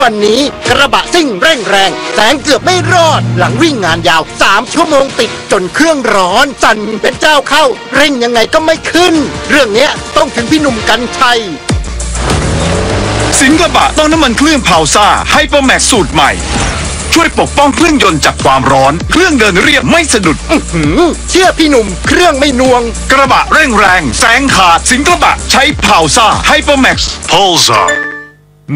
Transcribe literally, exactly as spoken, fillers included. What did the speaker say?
วันนี้กระบะซิ่งเร่งแรงแสงเกือบไม่รอดหลังวิ่งงานยาวสามชั่วโมงติดจนเครื่องร้อนสั่นเป็นเจ้าเข้าเร่งยังไงก็ไม่ขึ้นเรื่องเนี้ยต้องถึงพี่หนุ่มกรรชัยสินกระบะต้องน้ำมันเครื่องพาวซ่าไฮเปอร์แม็กซ์สูตรใหม่ช่วยปกป้องเครื่องยนต์จากความร้อนเครื่องเดินเรียบไม่สะดุดเชื่อพี่หนุ่มเครื่องไม่นวงกระบะเร่งแรงแสงขาดสินกระบะใช้พาวซ่าไฮเปอร์แม็กซ์ Pulsar